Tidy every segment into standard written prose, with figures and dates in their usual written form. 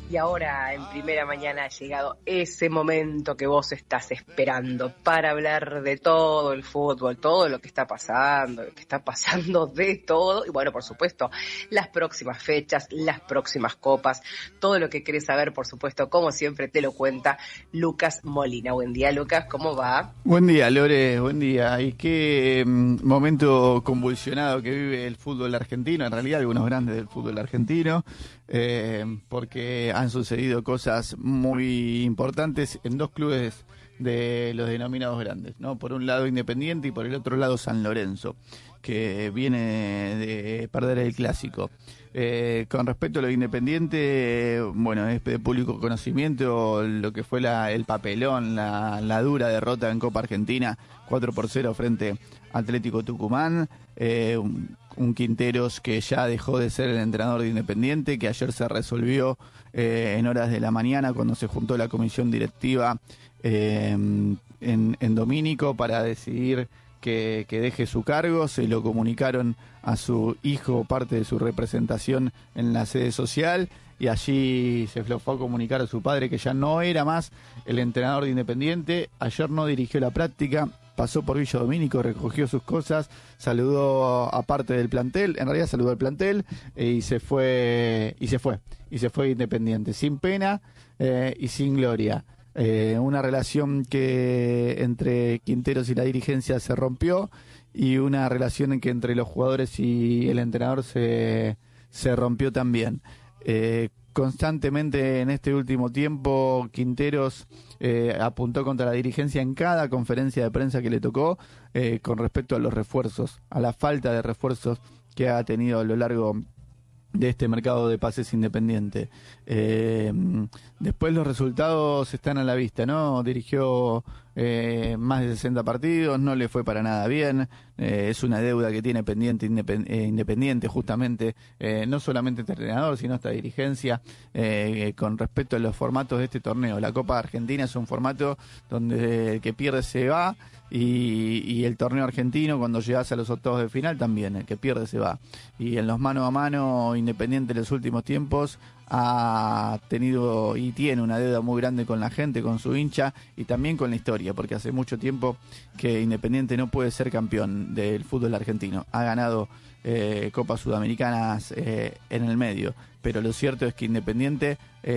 Y ahora en Primera Mañana ha llegado ese momento que vos estás esperando para hablar de todo el fútbol, todo lo que está pasando de todo. Y bueno, por supuesto, las próximas fechas, las próximas copas, todo lo que querés saber, por supuesto, como siempre te lo cuenta Lucas Molina. Buen día, Lucas, ¿cómo va? Buen día, Lore, buen día. Y qué momento convulsionado que vive el fútbol argentino, en realidad algunos grandes del fútbol argentino, porque han sucedido cosas muy importantes en dos clubes de los denominados grandes, ¿no? Por un lado Independiente y por el otro lado San Lorenzo, que viene de perder el clásico. Con respecto a lo de Independiente, bueno, es de público conocimiento lo que fue el papelón, la dura derrota en Copa Argentina, 4-0 frente a Atlético Tucumán, un Quinteros que ya dejó de ser el entrenador de Independiente, que ayer se resolvió en horas de la mañana cuando se juntó la comisión directiva en Domínico para decidir que deje su cargo. Se lo comunicaron a su hijo, parte de su representación en la sede social, y allí se lo fue a comunicar a su padre que ya no era más el entrenador de Independiente. Ayer no dirigió la práctica, pasó por Villa Domínico, recogió sus cosas, saludó a parte del plantel, en realidad saludó al plantel y se fue Independiente, sin pena y sin gloria. Una relación que entre Quinteros y la dirigencia se rompió, y una relación en que entre los jugadores y el entrenador se rompió también. Constantemente en este último tiempo Quinteros apuntó contra la dirigencia en cada conferencia de prensa que le tocó, con respecto a los refuerzos, a la falta de refuerzos que ha tenido a lo largo de este mercado de pases Independiente. Después los resultados están a la vista, ¿no? Dirigió más de 60 partidos, no le fue para nada bien, es una deuda que tiene pendiente Independiente, justamente, no solamente este entrenador, sino esta dirigencia, con respecto a los formatos de este torneo. La Copa Argentina es un formato donde el que pierde se va, y el torneo argentino, cuando llegas a los octavos de final, también el que pierde se va. Y en los mano a mano, Independiente en los últimos tiempos ha tenido y tiene una deuda muy grande con la gente, con su hincha y también con la historia, porque hace mucho tiempo que Independiente no puede ser campeón del fútbol argentino. Ha ganado Copas Sudamericanas en el medio, pero lo cierto es que Independiente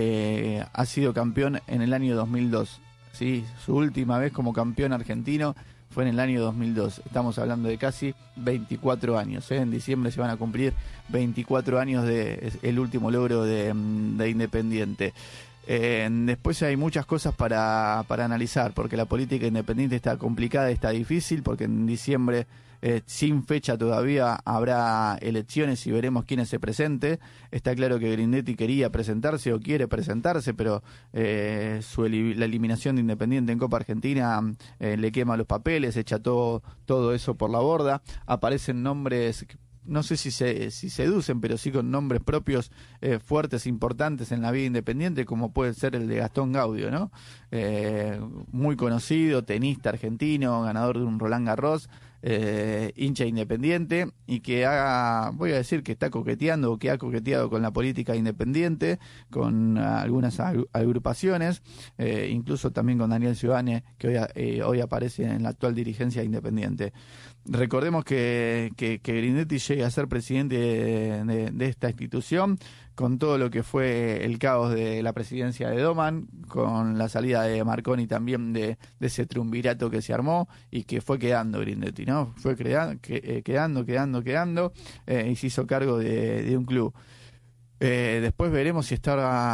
ha sido campeón en el año 2002. ¿Sí? Su última vez como campeón argentino fue en el año 2002. Estamos hablando de casi 24 años. En diciembre se van a cumplir 24 años de el último logro de Independiente. Después hay muchas cosas para analizar, porque la política independiente está complicada, está difícil, porque en diciembre, sin fecha todavía, habrá elecciones y veremos quiénes se presente. Está claro que Grindetti quería presentarse o quiere presentarse, pero la eliminación de Independiente en Copa Argentina le quema los papeles, echa todo eso por la borda. Aparecen nombres, no sé si seducen, pero sí con nombres propios fuertes, importantes en la vida independiente, como puede ser el de Gastón Gaudio, ¿no? Muy conocido, tenista argentino, ganador de un Roland Garros, hincha independiente, y que voy a decir que está coqueteando, o que ha coqueteado con la política independiente, con algunas agrupaciones, incluso también con Daniel Ciudadane, que hoy aparece en la actual dirigencia independiente. Recordemos que Grindetti llegue a ser presidente de esta institución, con todo lo que fue el caos de la presidencia de Doman, con la salida de Marconi también de ese triunvirato que se armó y que fue quedando Grindetti, ¿no? Fue quedando, y se hizo cargo de un club. Después veremos si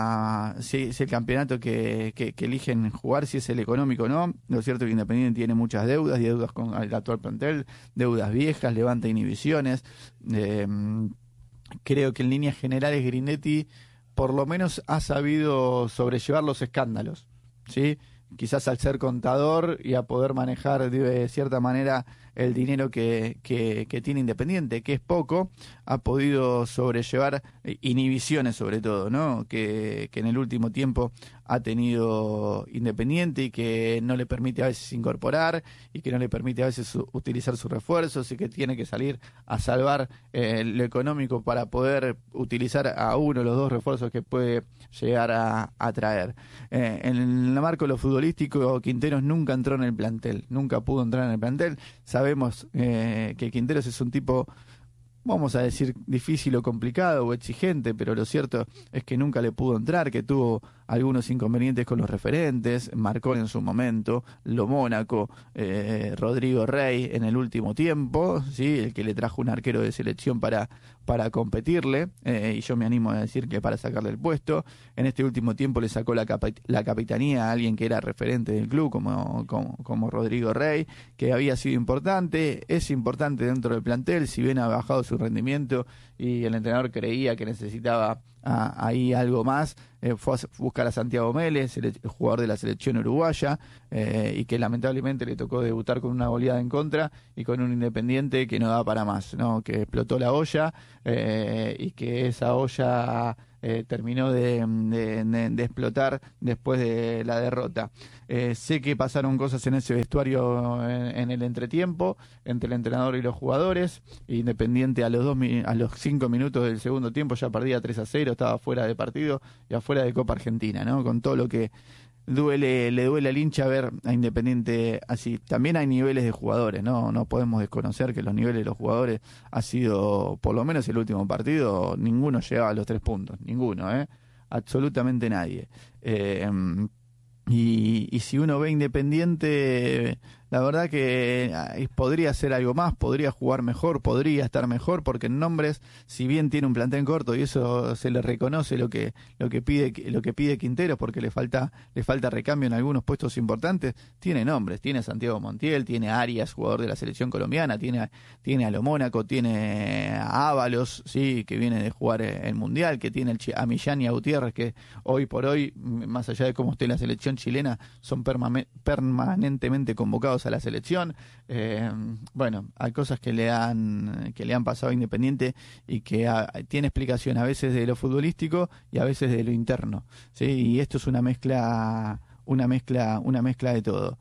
el campeonato que eligen jugar, si es el económico o no. Lo cierto es que Independiente tiene muchas deudas, y deudas con el actual plantel, deudas viejas, levanta inhibiciones. Creo que en líneas generales Grindetti por lo menos ha sabido sobrellevar los escándalos, ¿sí? Quizás al ser contador y a poder manejar de cierta manera el dinero que tiene Independiente, que es poco, ha podido sobrellevar inhibiciones sobre todo, ¿no? Que en el último tiempo ha tenido Independiente y que no le permite a veces incorporar y que no le permite a veces utilizar sus refuerzos y que tiene que salir a salvar lo económico para poder utilizar a uno o los dos refuerzos que puede llegar a traer. En el marco de lo futbolístico, Quinteros nunca entró en el plantel, nunca pudo entrar en el plantel. Sabemos que Quinteros es un tipo, vamos a decir, difícil o complicado o exigente, pero lo cierto es que nunca le pudo entrar, que tuvo algunos inconvenientes con los referentes, Marcón en su momento, Lo Mónaco, Rodrigo Rey en el último tiempo, ¿sí? El que le trajo un arquero de selección para competirle, y yo me animo a decir que para sacarle el puesto. En este último tiempo le sacó la capitanía a alguien que era referente del club, como Rodrigo Rey, que había sido importante, es importante dentro del plantel, si bien ha bajado su rendimiento y el entrenador creía que necesitaba ahí algo más, fue a buscar a Santiago Mélez, el jugador de la selección uruguaya, y que lamentablemente le tocó debutar con una goleada en contra y con un Independiente que no da para más, ¿no? Que explotó la olla, y que esa olla terminó de explotar después de la derrota. Sé que pasaron cosas en ese vestuario en el entretiempo, entre el entrenador y los jugadores. Independiente a los 5 minutos del segundo tiempo ya perdía 3-0, estaba fuera de partido y afuera de Copa Argentina, ¿no? Con todo lo que le duele al hincha ver a Independiente así. También hay niveles de jugadores, no podemos desconocer que los niveles de los jugadores ha sido, por lo menos el último partido, ninguno llegaba a los 3 puntos, ninguno, absolutamente nadie. Y si uno ve Independiente, la verdad que podría hacer algo más, podría jugar mejor, podría estar mejor, porque en nombres, si bien tiene un plantel corto y eso se le reconoce lo que pide Quintero, porque le falta recambio en algunos puestos importantes, tiene nombres, tiene a Santiago Montiel, tiene a Arias, jugador de la selección colombiana, tiene a Lo Mónaco, tiene a Ábalos, sí, que viene de jugar el Mundial, que tiene a Millán y a Gutiérrez, que hoy por hoy, más allá de cómo esté la selección chilena, son permanentemente convocados a la selección. Bueno, hay cosas que le han pasado a Independiente y que tiene explicación a veces de lo futbolístico y a veces de lo interno, ¿sí? Y esto es una mezcla de todo.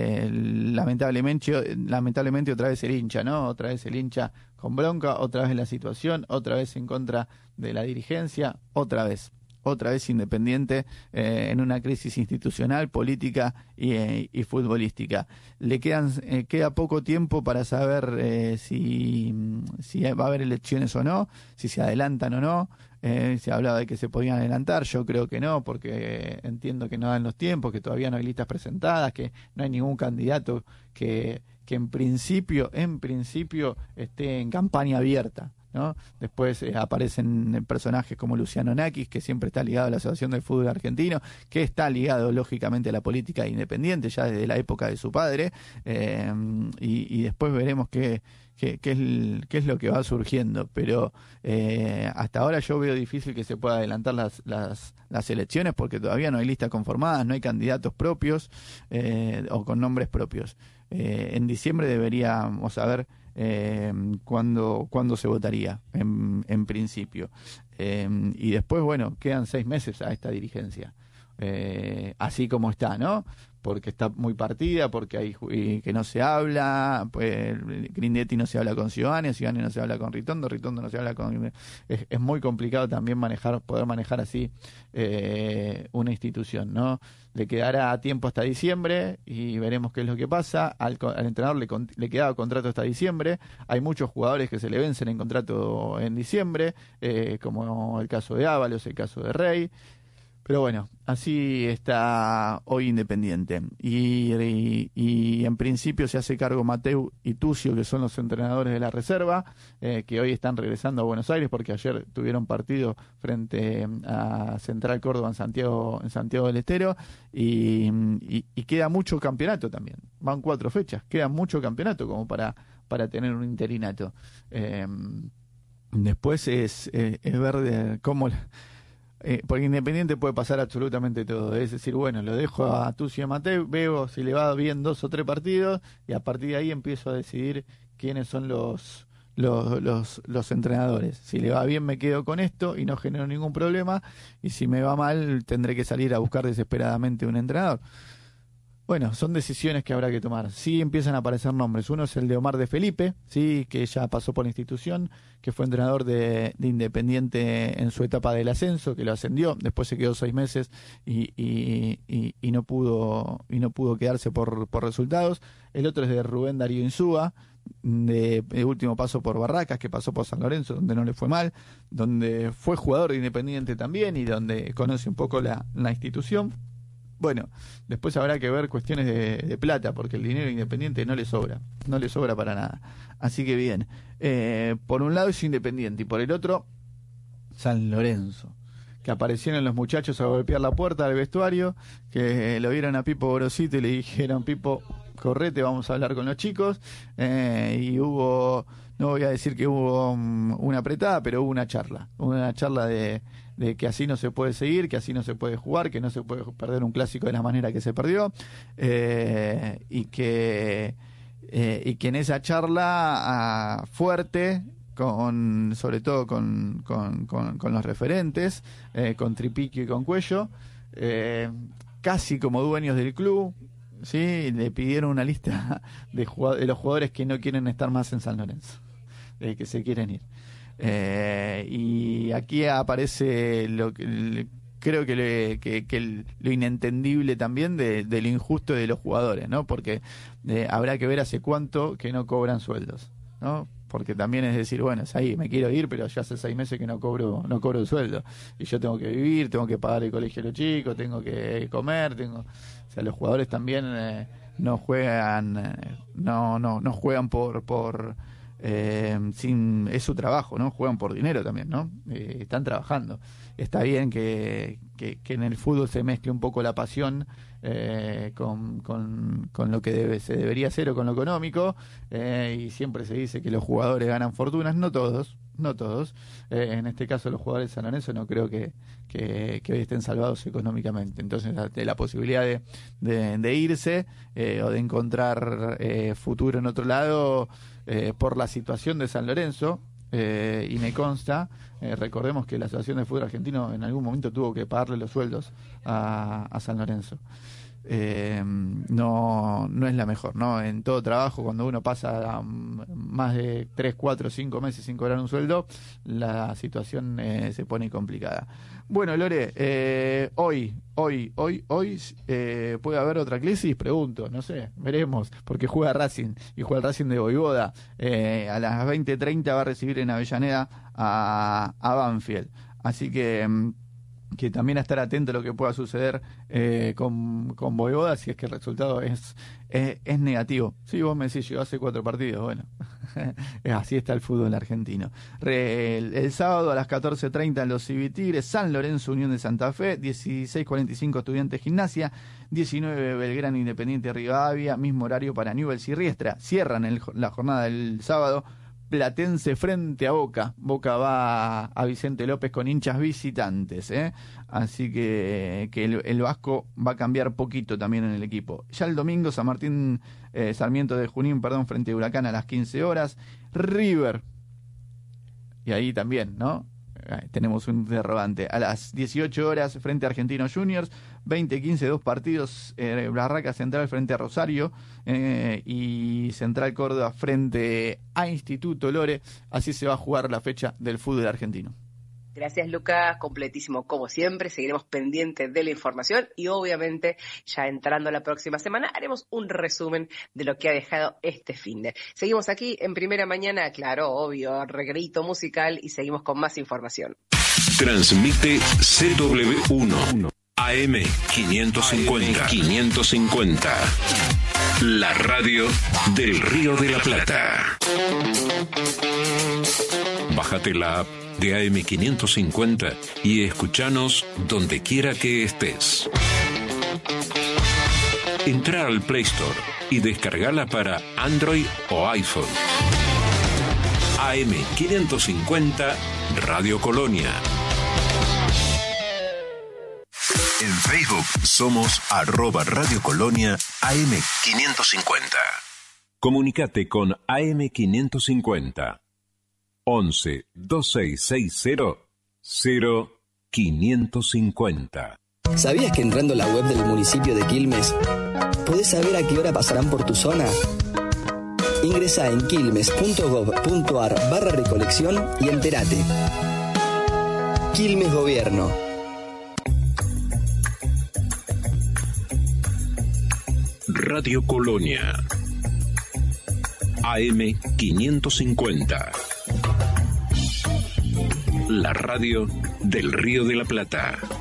Lamentablemente otra vez el hincha, ¿no? Otra vez el hincha con bronca, otra vez la situación, otra vez en contra de la dirigencia, otra vez Independiente en una crisis institucional, política y futbolística. Queda poco tiempo para saber si va a haber elecciones o no, si se adelantan o no. Se hablaba de que se podían adelantar, yo creo que no, porque entiendo que no dan los tiempos, que todavía no hay listas presentadas, que no hay ningún candidato que en principio esté en campaña abierta, ¿no? Después aparecen personajes como Luciano Nakis, que siempre está ligado a la Asociación del Fútbol Argentino, que está ligado lógicamente a la política Independiente ya desde la época de su padre, y después veremos qué es lo que va surgiendo, pero hasta ahora yo veo difícil que se pueda adelantar las elecciones, porque todavía no hay listas conformadas, no hay candidatos propios o con nombres propios. En diciembre deberíamos saber cuándo se votaría en principio, y después, bueno, quedan 6 meses a esta dirigencia, así como está, ¿no? Porque está muy partida, porque hay que no se habla, pues Grindetti no se habla con Zidane no se habla con Ritondo no se habla con... Es muy complicado también poder manejar así una institución, ¿no? Le quedará tiempo hasta diciembre y veremos qué es lo que pasa. Al entrenador le quedaba contrato hasta diciembre. Hay muchos jugadores que se le vencen en contrato en diciembre, como el caso de Ábalos, el caso de Rey. Pero bueno, así está hoy Independiente. Y en principio se hace cargo Mateu y Tucio, que son los entrenadores de la reserva, que hoy están regresando a Buenos Aires porque ayer tuvieron partido frente a Central Córdoba en Santiago del Estero. Y queda mucho campeonato también. Van 4 fechas, queda mucho campeonato como para tener un interinato. Después es ver cómo... porque Independiente puede pasar absolutamente todo. Es decir, bueno, lo dejo a Tucci y a Mateu, veo si le va bien 2 o 3 partidos y a partir de ahí empiezo a decidir quiénes son los entrenadores. Si le va bien me quedo con esto y no genero ningún problema, y si me va mal tendré que salir a buscar desesperadamente un entrenador. Bueno, son decisiones que habrá que tomar. Sí empiezan a aparecer nombres. Uno es el de Omar de Felipe, sí, que ya pasó por la institución, que fue entrenador de Independiente en su etapa del ascenso, que lo ascendió, después se quedó 6 meses y no pudo quedarse por resultados. El otro es de Rubén Darío Insúa, de último paso por Barracas, que pasó por San Lorenzo, donde no le fue mal, donde fue jugador de Independiente también y donde conoce un poco la institución. Bueno, después habrá que ver cuestiones de plata, porque el dinero Independiente no le sobra para nada. Así que bien, por un lado es Independiente y por el otro San Lorenzo, que aparecieron los muchachos a golpear la puerta del vestuario, que lo vieron a Pipo Gorosito y le dijeron: Pipo, correte, vamos a hablar con los chicos, y hubo, no voy a decir que hubo una apretada, pero hubo una charla de que así no se puede seguir, que así no se puede jugar, que no se puede perder un clásico de la manera que se perdió, y que en esa charla fuerte, sobre todo con los referentes, con Tripiquio y con Cuello, casi como dueños del club, ¿sí? Le pidieron una lista de los jugadores que no quieren estar más en San Lorenzo, que se quieren ir. Y aquí aparece creo que lo inentendible también de lo injusto de los jugadores, ¿no? Porque habrá que ver hace cuánto que no cobran sueldos, ¿no? Porque también es decir, bueno, es ahí, me quiero ir, pero ya hace 6 meses que no cobro el sueldo, y yo tengo que vivir, tengo que pagar el colegio de los chicos, tengo que comer, o sea, los jugadores también no juegan por es su trabajo, ¿no? Juegan por dinero también, ¿no? Están trabajando. Está bien que en el fútbol se mezcle un poco la pasión con lo que se debería hacer, o con lo económico, y siempre se dice que los jugadores ganan fortunas, no todos. En este caso los jugadores de San Lorenzo no creo que hoy estén salvados económicamente. Entonces, de la posibilidad de irse o de encontrar futuro en otro lado, por la situación de San Lorenzo, y me consta, recordemos que la Asociación de Fútbol Argentino en algún momento tuvo que pagarle los sueldos a San Lorenzo. No es la mejor, ¿no? En todo trabajo, cuando uno pasa más de 3, 4, 5 meses sin cobrar un sueldo, la situación se pone complicada. Bueno, Lore, hoy puede haber otra crisis, pregunto, no sé, veremos, porque juega Racing, y juega el Racing de Voivoda. A las 20:30 va a recibir en Avellaneda a Banfield, así que también a estar atento a lo que pueda suceder con Voivoda, si es que el resultado es negativo. Sí, vos me decís, llegó hace 4 partidos, bueno, así está el fútbol argentino. El sábado a las 14:30 en los Civitigres, San Lorenzo Unión de Santa Fe, 16:45 Estudiantes Gimnasia, 19 Belgrano Independiente Rivadavia, mismo horario para Newell's y Riestra. Cierran la jornada del sábado Platense frente a Boca. Boca va a Vicente López con hinchas visitantes, así que el vasco va a cambiar poquito también en el equipo. Ya el domingo Sarmiento de Junín, frente a Huracán a las 15 horas. River, y ahí también, ¿no? Tenemos un interrogante. A las 18 horas frente a Argentinos Juniors, 20:15, 2 partidos, Barracas Central frente a Rosario, y Central Córdoba frente a Instituto Lore. Así se va a jugar la fecha del fútbol argentino. Gracias, Lucas, completísimo como siempre. Seguiremos pendientes de la información y obviamente ya entrando la próxima semana haremos un resumen de lo que ha dejado este finde. Seguimos aquí en Primera Mañana, claro, obvio, regrito musical, y seguimos con más información. Transmite CW1 AM 550. La radio del Río de la Plata. Bájate la app de AM550 y escuchanos donde quiera que estés. Entra al Play Store y descargala para Android o iPhone. AM550 Radio Colonia. En Facebook somos @Radio Colonia AM550. Comunicate con AM550 11 2660 0550. ¿Sabías que entrando a la web del municipio de Quilmes podés saber a qué hora pasarán por tu zona? Ingresá en quilmes.gov.ar/recolección y entérate. Quilmes Gobierno. Radio Colonia AM550. La radio del Río de la Plata.